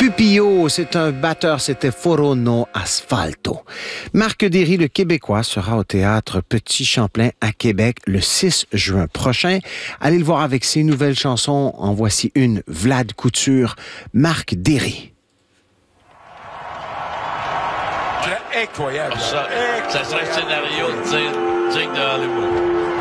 Pupillo, c'est un batteur, c'était Foro no Asfalto. Marc Derry, le Québécois, sera au théâtre Petit Champlain à Québec le 6 juin prochain. Allez le voir avec ses nouvelles chansons. En voici une, Vlad Couture, Marc Derry. Incroyable. Ça serait un scénario digne de Hollywood.